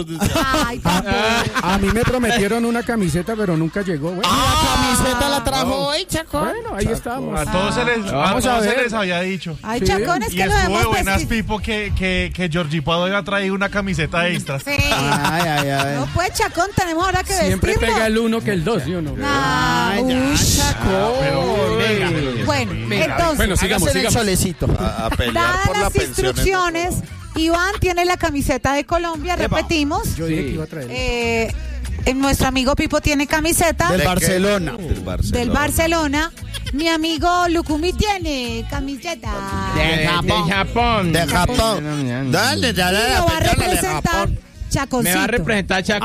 Ay, tampoco. A mí me prometieron una camiseta, pero nunca llegó. Bueno, La camiseta la trajo hoy, Chacón. bueno, ahí estamos. A todos se les, Vamos a ver. se les había dicho. Ay, Sí. Chacón, es Y que lo estuvo de hemos buenas, vestido. Pipo, que Georgie Pado había traído una camiseta extra. Sí. Ay. No, pues, Chacón, tenemos ahora que Siempre vestirlo. pega el uno que el dos, ¿sí o no? Uy, Chacón. Pero, Bueno, entonces, Bueno, sigamos, Hágase en el sigamos. solecito. A pelear dadas por la las pensión. instrucciones, Iván tiene la camiseta de Colombia, repetimos. Yo dije que iba a traer. Nuestro amigo Pipo tiene camiseta Del ¿De qué? Barcelona. del Barcelona. Mi amigo Lucumí tiene camiseta. De Japón. De Japón. Dale, ya Y la lo va a pensión de representar Japón. Chaconcito. Me va a representar Chacón.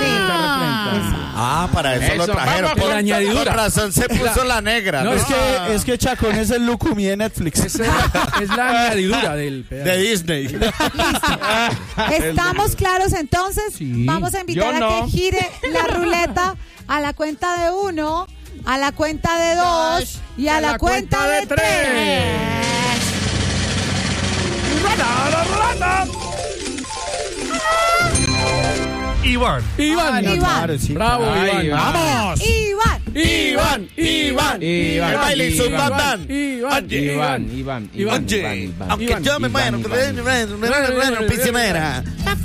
Para eso lo trajeron. vamos, Por añadidura. Por razón se puso la negra. No, ¿no? Es que Chacón es el Lucumí de Netflix. Es la añadidura del pedazo. De Disney. ¿Estamos claros entonces? Sí. Vamos a invitar Yo a no. que gire la ruleta a la cuenta de 1, a la cuenta de 2 y a la cuenta de 3. Iván. Iván. Iván. Claro, sí. Bravo, Ay, Iván. Iván. ¡Vamos! Iván. Iván. Iván. El baile hizo un Iván. bandán. Iván. Oye, aunque Iván, yo me muero, piscinera.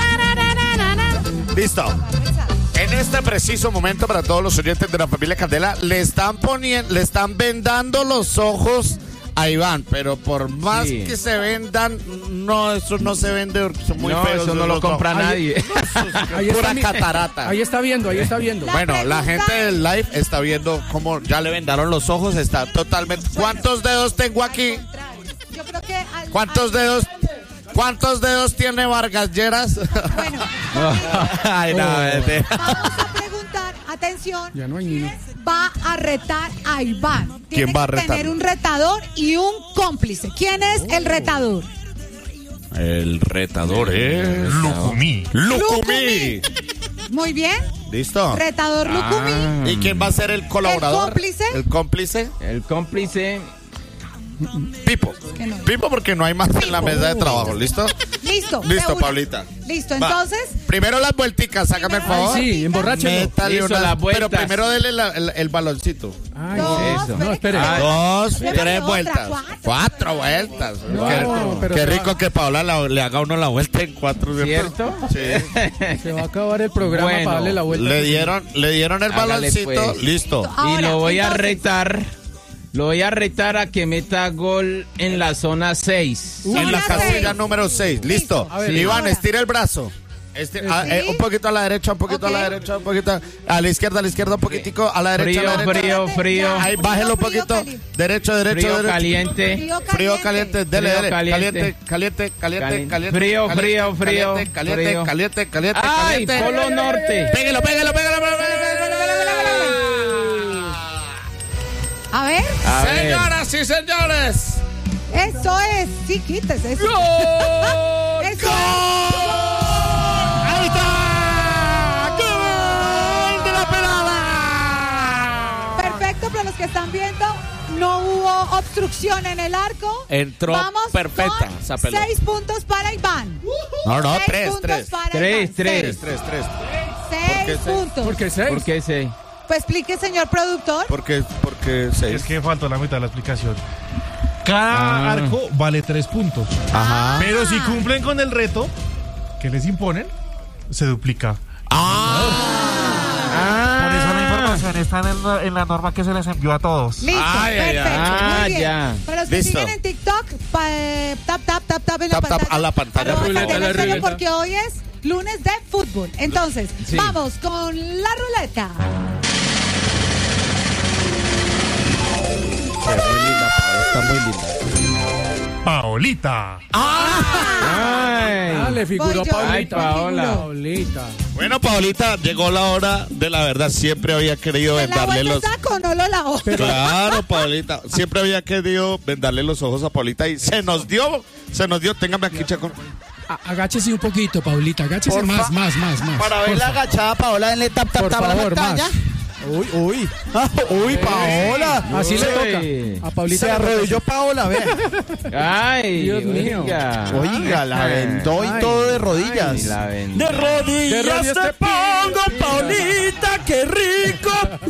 Listo. En este preciso momento, para todos los oyentes de la familia Candela, le están vendando los ojos a Iván, pero por más Sí. que se vendan, no, eso no se vende, porque son muy No, feos. eso no esos lo ojos. compra nadie. Ahí Pura está catarata. Ahí está viendo. Bueno, la gente del live está viendo cómo ya le vendaron los ojos, está totalmente... ¿Cuántos dedos tengo aquí? Yo creo que ¿Cuántos dedos tiene Vargas Lleras? Bueno, Ay, no, vete. vamos a preguntar, atención, Ya no hay niño. va a retar a Iván. ¿Quién Tiene va a que retar? tener un retador y un cómplice. ¿Quién es el retador? El retador es... Lucumí. ¡Lucumí! Muy bien, ¿Listo? retador Lucumí. ¿Y quién va a ser el colaborador? cómplice? ¿El cómplice? El cómplice. Pipo. Que no. Pipo porque no hay más en la mesa de trabajo, ¿listo? Listo. de Listo, una. Pablita. Listo, Va. entonces, Primero las vuelticas, sácame el favor. Sí, emborráchelo. Métale Listo, unas- las vueltas. pero primero dele el baloncito. Ay, Dos, eso. No, espere. Ah, Dos, Deme tres otra, vueltas. cuatro. Cuatro vueltas. No, Qué- pero qué se rico va- que Paola le haga uno la vuelta en cuatro. ¿Cierto? Sí. Se va a acabar el programa Bueno, para darle la vuelta. Le dieron el Hágale, baloncito. pues. Listo. Y ahora, lo voy a entonces, retar. Lo voy a retar a que meta gol en la zona 6. En la Zona casilla seis. número 6. Listo. A ver, Iván, ahora. estira el brazo. Un poquito a la derecha, un poquito a la Ok. derecha, un poquito a la izquierda, un poquitico, a la derecha, a la derecha. Frío. Ahí, bájelo un Frío, poquito. caliente. Derecho, Frío derecho. caliente. Frío caliente, dele, Frío dele. caliente. Caliente. Frío. Caliente. ¡Ay! Polo Norte. Pégalo. A ver, A ver. Señoras y señores. eso es. Sí, quítese eso. Eso ¡Ahí está! ¡Gol de la pelada! es. Perfecto, para los que están viendo, no hubo obstrucción en el arco. Entró Vamos perfecta con esa pelota. 6 puntos para Iván. No, 6 puntos tres. para Tres, Iván. tres. 6 puntos. ¿Por qué seis? ¿Por qué sé? Pues explique, señor productor. Porque Es que faltó la mitad de la explicación. Cada arco vale 3 puntos. Ajá. Pero si cumplen con el reto que les imponen, se duplica. Por eso la información está en la norma que se les envió a todos. Listo, perfecto. Muy bien. ya. Para los que Listo. siguen en TikTok, tap en la Tap, tap pantalla. a la pantalla. Arroba Ruleta, Candela la Estéreo, ruleta. porque hoy es lunes de fútbol. Entonces, Sí. vamos con la ruleta. Está muy linda. Paolita. Ah, le figuró Voy yo. Paulita. Ay, Paola. Paulita. Bueno, Paolita, llegó la hora de la verdad. Siempre había querido ¿Me la vendarle vuelta los... el saco o no lo lavo? Claro, Paolita. Siempre había querido vendarle los ojos a Paolita y se nos dio. Téngame aquí, Chaco. Agáchese un poquito, Paulita. Agáchese Porfa. más. Para ver la agachada, Paola, denle tap Por a la favor, pantalla. más. Uy, Paola. Así le Uy. toca. A Paulita Se le toca. arrodilló Paola, vea. Ay, Dios mío. Oiga, la vendó y Ay. todo de rodillas. Ay, la vendó. De rodillas te pongo, Paulita, qué rico.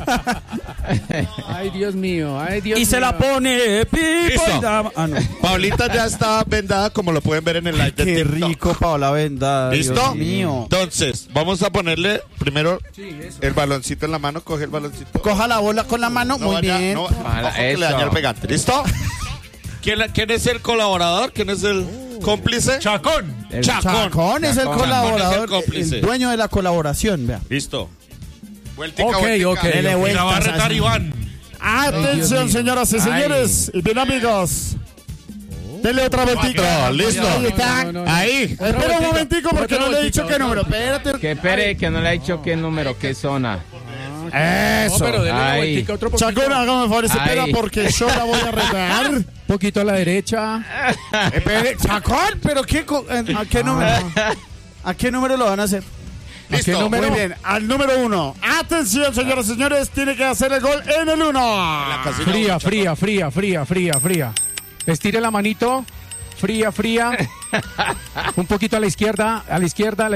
Ay, Dios mío. Ay, Dios Y mío. se la pone Pipo. Listo. y dama- Ah, no. Paulita ya está vendada, como lo pueden ver en el live de Qué TikTok. rico, Paola vendada. ¿Listo? Dios mío. Entonces, vamos a ponerle primero el baloncito en la mano. Coge el baloncito. Coja la bola con la mano. No Muy vaya- bien. no- ojo que Eso. le daña el pegante. ¿Listo? ¿Quién es el colaborador? ¿Quién es el cómplice? Chacón. El Chacón es el Chacón. colaborador, Chacón es el cómplice. el dueño de la colaboración, vea. Listo. Vueltica, Ok, vueltica. ok. Dele Y la vueltas va a retar así. Iván. Atención, señoras y señores, y bien amigos. Dele otra Listo, listo. Ahí está. No, no, no. Ahí. Espera un momentico porque Otra no le he dicho vueltica, qué número. otra. Espérate. Que espere, que no le ha dicho qué número, qué zona. No, pero dele una Ahí. vueltica, otro poquito. Chacón, hágame el favor, espera Ahí. porque yo la voy a retar. Un poquito a la derecha. Espere, Chacón, pero ¿a qué número? ¿A qué número lo van a hacer? ¿A qué número? Muy bien, al número 1. Atención, señoras y señores, tiene que hacer el gol en el 1. Fría. Estire la manito. Fría. Un poquito a la izquierda, a la izquierda.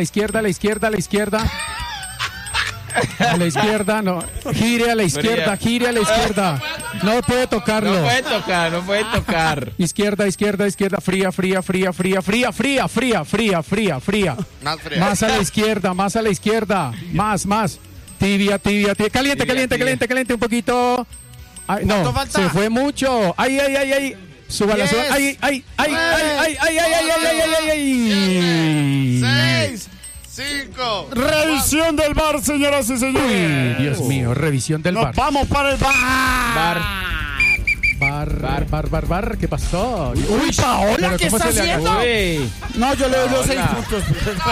A la izquierda, no. Gire a la izquierda. No puede tocarlo. No puede tocar. Izquierda. Fría. Más fría. Más a la izquierda. Más. Tibia. Caliente, un poquito. Ay, no, ¿Cuánto falta? se fue mucho. Ay. Suba la suba. Ay. 6, 5. Revisión del VAR, señoras y Uy, señores. Dios mío, revisión del Nos bar. vamos para el VAR. Bar. ¿Qué pasó? Uy, Paola, ¿Pero ¿qué cómo está se le haciendo? Uy. No, yo le doy los 6 Paola. puntos.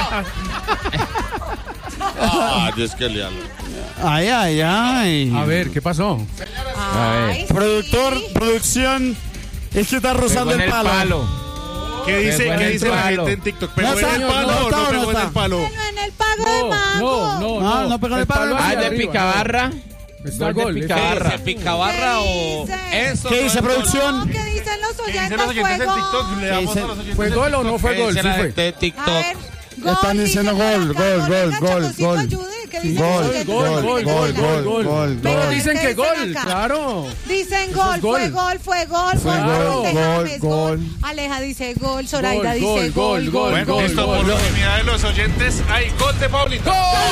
Es que le hablo. Ay. A ver, ¿qué pasó? A ver. Producción, es que está rozando Pegó en el palo. ¿Qué dice, Pegó en el la palo. gente en TikTok? ¿Pegó No en está, el no palo o está, no no pegó en está. el palo? En el pago de mango. No, no pegó el palo. Ah, hacia de arriba. picabarra. Está Gol de gol. picabarra. ¿Ese picabarra o eso? ¿Qué dice producción? No, ¿qué dicen los ¿Qué dicen oyentes? los oyentes en Fue TikTok? gol. Le damos ¿Qué a los oyentes ¿Fue en gol o no fue gol? Sí la fue. gente de A TikTok. ver, gol. Están diciendo dicen gol, por acá, gol. Chaconcito, ayude. ¿Qué dicen los oyentes? Gol. Pero Todos dicen ¿qué que dicen gol, acá? claro. Dicen Eso gol, es gol. fue gol. Claro. James, Gol. Aleja dice gol, Zoraida Gol, dice gol. Bueno, listo, por unanimidad de los oyentes, hay gol de Paulita.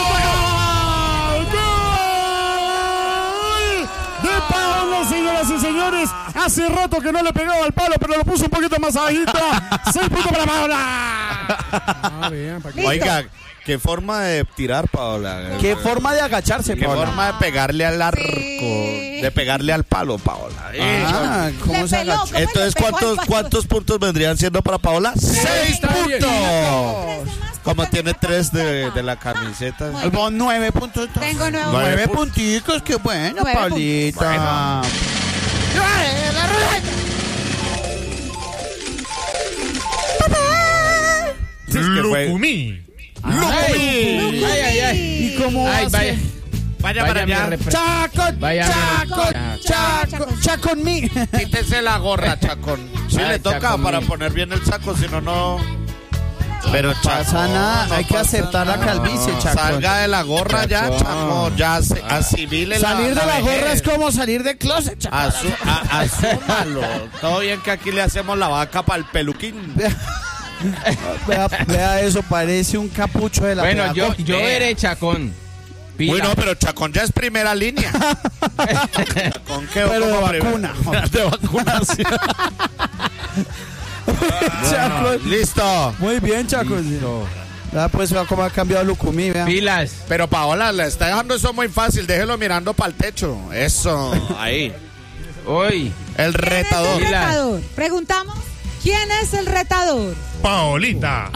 De Paolo, señoras y señores. Hace rato que no le pegaba al palo, pero lo puso un poquito más bajito. 6 puntos para Paola. Ah, vean, ¿para qué? Oiga, qué forma de tirar, Paola. Qué forma de agacharse, Qué Paola. forma de pegarle al arco, Sí. de pegarle al palo, Paola. Ah, ¿cómo Le se peló, agacha? ¿cómo Entonces, le pegó al palo? ¿cuántos puntos vendrían siendo para Paola? 6 Está bien. puntos. Como tiene 3 de la camiseta. Muy Vos 9 puntos. Tengo 9 9 punticos, qué bueno, 9 Paulita. Sí, es que fue- Lucumí. Ay. ¿Y cómo Ay, hace? vaya. Vaya para mi allá. Vaya, Chaco en mí. Quítese la gorra, Chacón. Sí, Ay, le toca Chacón, para mi. poner bien el saco, si no, no. Pero Pasa nada, hay que aceptar la calvicie, Chacón. Salga de la gorra ya, Chacón. Chacón. Ya asimile Salir de la gorra vejez. es como salir de closet, Chaco. Asúmalo. Todo bien que aquí le hacemos la vaca para el peluquín. Vea eso, parece un capucho de la Bueno, yo pedagogía. veré Chacón. Pila. Bueno, pero Chacón ya es primera línea. Chacón quedó Pero de como vacuna. de vacunación. Chaco. Listo. Muy bien, Chaco. Ya pues vea cómo ha cambiado Lucumí, vea. Pilas. Pero Paola, le está dejando eso muy fácil. Déjelo mirando para el techo. Eso, ahí. Hoy. El ¿Quién es retador. el retador? Preguntamos, ¿quién es el retador? Paolita.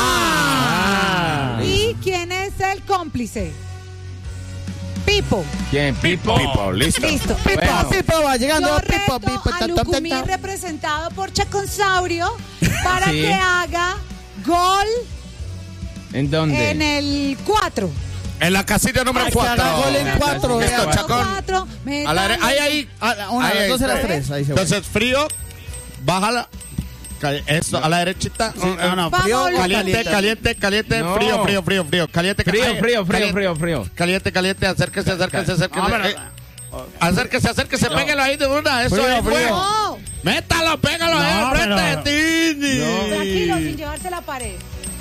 ¿Y quién es el cómplice? Pipo. ¿Quién? Pipo. Pipo, listo. Listo. Bueno. Pipo, va llegando. Yo Pipo, reto Pipo, a ta, ta, Lucumí, ta, ta. representado por Chaconsaurio, para Sí. que haga gol ¿En dónde? en el 4. En la casilla número Ay, que haga 4. gol en 4. Listo, vea. Chacón. A la ahí. Una, Ahí, dos, ahí. 3. Ahí se Entonces, frío, bájala. Eso, a la derechita. no, frío, Caliente, caliente, caliente. No. Frío. Caliente, Frío. Caliente. Acérquese. Acérquese, péguelo ahí de una. Eso Frío, es, güey. No, Métalo, pégalo ahí al frente de Tini. tranquilo, sin llevarse la pared.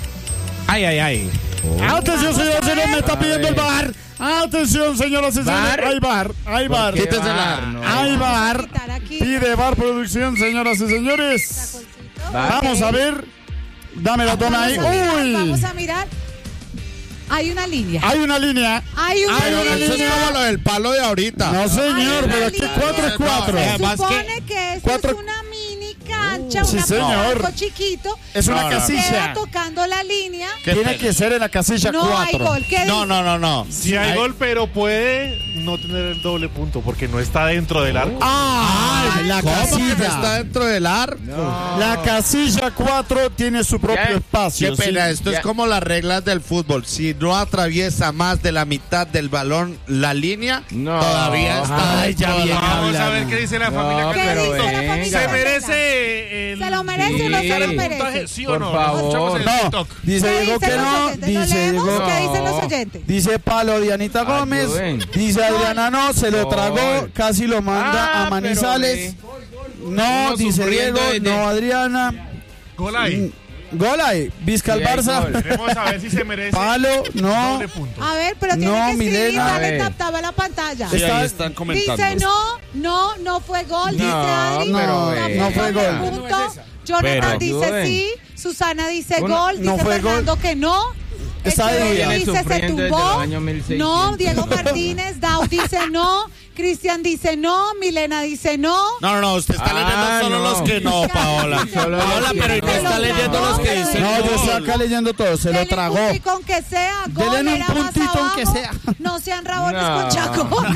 Ay. Atención, señoras y señores, me está pidiendo el bar. Atención, señoras y señores. ¿Bar? Hay bar. ¿Qué Quítese bar? No. Hay bar. Quitar aquí. Pide bar producción, señoras y señores. Vamos a ver. Dame la toma ahí. Uy. Vamos a mirar. Hay una línea. Hay una línea. Hay una Eso es línea. como lo del palo de ahorita. No, señor, pero aquí 4 es 4. Se Además supone que esto cuatro- es una mini cancha, Sí, una señor. algo chiquito. Es una No, no. casilla. Queda tocando la línea. Tiene que ser en la casilla No hay 4. gol. ¿Qué No. Si hay gol, pero puede no tener el doble punto porque no está dentro del arco. La ¿Cómo que no está casilla. dentro del arco? La casilla 4 tiene su propio Ya. espacio. Qué pena, ¿sí? esto Ya. es como las reglas del fútbol. Si no atraviesa más de la mitad del balón la línea, No. todavía está Ay, ya dentro del bien arco. Vamos a ver hablando. qué dice la No, familia ¿Qué pero dice la Candela. familia venga. ¿Se Candela? merece el... ¿Se lo merece o no se lo Sí. merece? ¿Sí o Por no? favor. Escuchamos el No, TikTok. dice ¿Qué Diego dicen que los no. oyentes? ¿Lo Dice leemos? Diego. ¿Qué dicen los No. oyentes? Dice Palo Dianita Gómez. Ayuden. Dice Adriana no, se lo Gol. tragó, casi lo manda Ah, a Manizales. No, Uno dice sufriendo Diego, desde- no Adriana. Gol ahí. Gol ahí, Vizca al Sí, hay Barça. gol. Queremos saber si se merece Palo, no. doble punto. A ver, pero tiene No, que escribir, Milena. dale A ver. tap a la pantalla. Sí, Está- ahí están comentando. Dice no fue gol. Dice No, Adri, pero no fue gol. punto. Jonathan Pero- dice Ayuden. sí. Susana dice Uno- gol. no Dice fue Fernando que no. Está Echeverri dividida. Viene dice se sufriendo desde tumbó. los años 1600. No, Diego Martínez. Dau dice no. Cristian dice no. Milena dice no. No, usted está leyendo solo no. los que no, Paola. Solo los Paola, que pero no. usted está leyendo los que Pero dicen No, yo estoy gol. acá leyendo todo, se lo Denle tragó. un puntico aunque sea. Gol Denle un era más puntito aunque abajo. sea. No sean rabones No. con Chacón.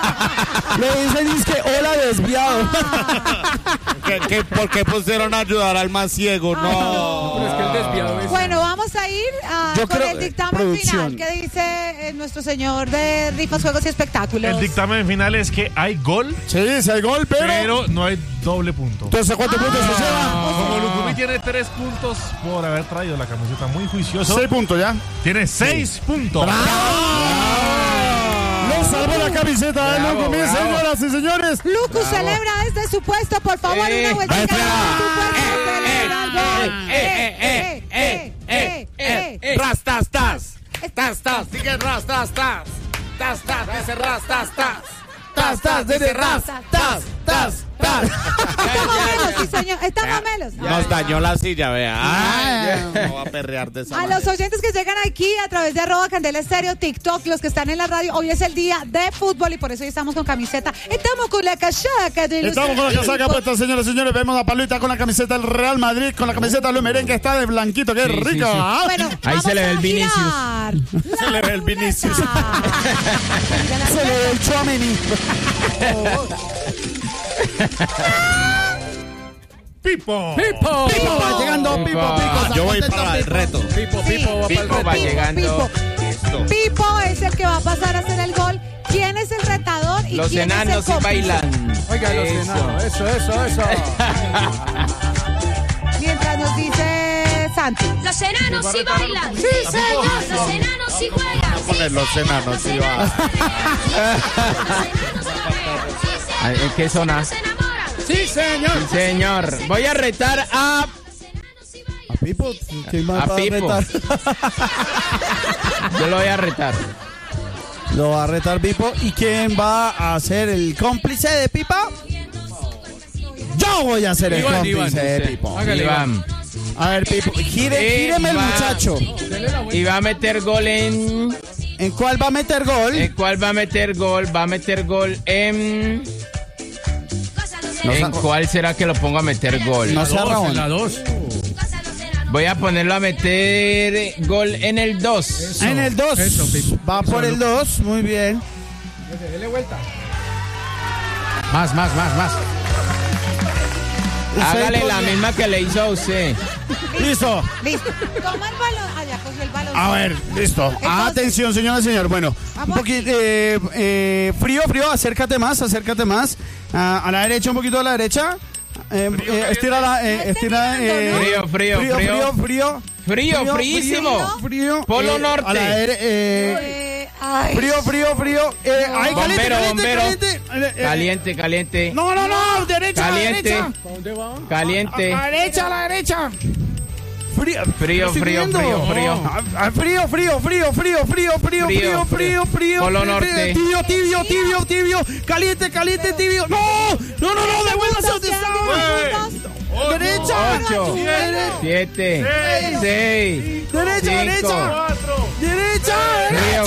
Le dicen que hola desviado. ¿Por qué pusieron a ayudar al más ciego? No. Pero es que el desviado es... Bueno, vamos a ir Yo con creo- el dictamen producción. final. ¿Qué dice nuestro señor de rifas, juegos y espectáculos? El dictamen final es que hay gol, Sí, se hay gol, pero no hay doble punto. Entonces, ¿cuántos puntos se lleva? Como Lucumí tiene 3 puntos por haber traído la camiseta muy juicioso, 6 puntos ya. tiene 6 puntos. Lo salvó la camiseta de Bravo, Lucumí, bravo. señoras y señores. Lucu celebra desde su puesto, por favor, una vuelta. Tas, sigue ras, dice ras, dice ras, Estamos melos, sí, señor. Estamos melos. Nos dañó la silla, vea. Ay, no va a perrear de esa A manera. los oyentes que llegan aquí a través de @Candela Estéreo, TikTok, los que están en la radio, hoy es el día de fútbol y por eso hoy estamos con camiseta. Estamos con la casaca de los Estamos con la casaca equipos. puesta, señoras y señores. Vemos a Paluita con la camiseta del Real Madrid, con la camiseta de Luis Merengue, está de blanquito, qué Sí, sí, rico. sí. ¿ah? Bueno, Ahí vamos se le ve el a Vinicius. girar la Se le ve el Vinicius. ruleta. Se le ve el Chouameni. Pipo. ¡Pipo! Pipo va llegando, Pipo. Yo voy Contento, para el Pipo. reto. Pipo, Sí. Pipo va para el Pipo reto. va llegando. Pipo es el que va a pasar a hacer el gol. ¿Quién es el retador y Los quién es enanos el sí cómplice? bailan. Oiga, los Eso. enanos. Eso. Mientras nos dice Santi. Los enanos sí bailan. Sí, señor. Los enanos sí juegan. Poner los enanos, sí va. Ay, ¿en qué zona? Se enamoran. Sí, señor. Sí, señor. Voy a retar a ¿A Pipo? ¿Quién más A va a Pipo. retar? Yo lo voy a retar. Lo va a retar Pipo. ¿Y quién va a ser el cómplice de Pipa? Yo voy a ser el Iván, cómplice Iván, de usted. Pipo. Hágale, Iván. A ver, Pipo, gíreme el Iván. muchacho. Y va a meter gol en... ¿En cuál va a meter gol? ¿En cuál va a meter gol? Va a meter gol en... ¿En cuál será que lo pongo a meter gol? No sea En Raúl. la 2. Voy a ponerlo a meter gol en el 2. En el 2. Eso, Pipo. Va Eso, por el Luco. 2. Muy bien. Dele vuelta. Más. Hágale la misma que le hizo a usted. Listo. Listo. Toma el balón. Ah, ya cogió el balón. A ver, listo. Entonces- Atención, señora y señor. Bueno, un Vamos. poquito frío, acércate más. A la derecha, un poquito a la derecha. Estira la. Estira. Frío, fríísimo. Frío. Polo Norte. A la Ay. Frío. Ay, Caliente. No, derecha, Caliente. derecha. Caliente. A la derecha. Frío. Frío. Estoy viendo. Frío. Polo Norte. Tibio. Caliente, tibio. No, devuélvase donde estaba. Derecha. 8, 7, 6, Derecha. Frío.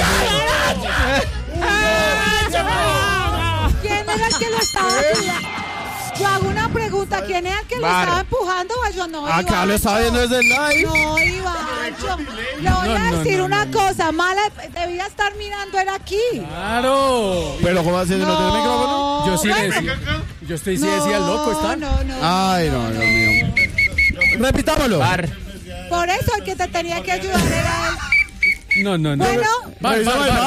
¿Quién era el que lo estaba empujando? Yo hago una pregunta. ¿Quién era el que lo Bar. estaba empujando? Yo no, Acá Iván, lo estaba viendo desde el live. No, Iván, le voy a decir una cosa. Mala, debía estar mirando, era aquí. Claro. Pero ¿cómo así? ¿No tiene micrófono? Yo sí bueno. decía. Yo estoy sí decía loco, ¿están? No. Ay, no, Dios mío. Repitámoslo. Bar. Por eso el que te tenía que ayudar era él. No. Bueno. Bar.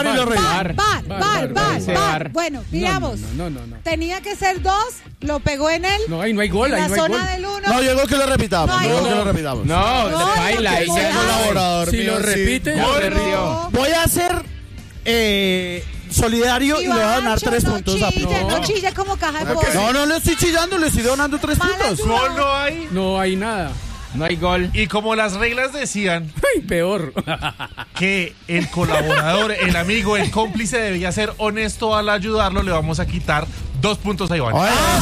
Bar. Bueno, digamos. No. Tenía que ser 2, lo pegó en él. No, ahí no hay gol, en ahí la no hay gol. zona del 1. No, yo digo que lo repitamos. No, No, No, de baila. no, Ahí no, ya no. Colaborador Si mío, lo sí. repite, Ya ya perdió. Voy a ser solidario y le voy a donar 3 puntos a No chille como caja de pollo. No le estoy chillando, le estoy donando 3 Mala puntos. ayuda. Gol no hay. No hay nada. No hay gol. Y como las reglas decían Ay, peor. que el colaborador, el amigo, el cómplice debía ser honesto al ayudarlo, le vamos a quitar 2 puntos a Iván.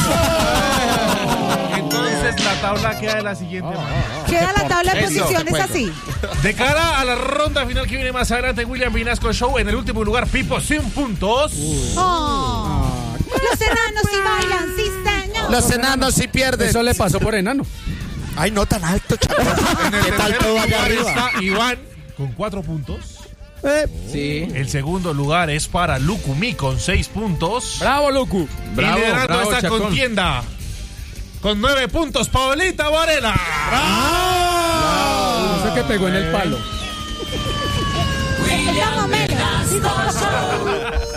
Entonces la tabla queda de la siguiente manera. Queda la tabla de Eso, posiciones juego. así. De cara a la ronda final que viene más adelante, William Vinasco Show. En el último lugar, Pipo, 100 puntos. Oh. Los enanos sí bailan, sí, señor. Los enanos sí pierden. Eso le pasó por enano. Ay, no tan alto, chaval. En el ¿Qué tal tercer todo allá lugar arriba? está Iván con 4 puntos. Sí. El segundo lugar es para Lucumí con 6 puntos. Bravo, Lucu. Y liderando esta Chacón. contienda con 9 puntos, Paulita Varela. No sé qué pegó en el palo. William Velasco.